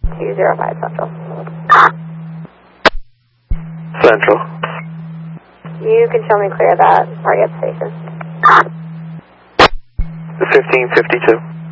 205 Central. Central. You can show me clear that target station. 1552.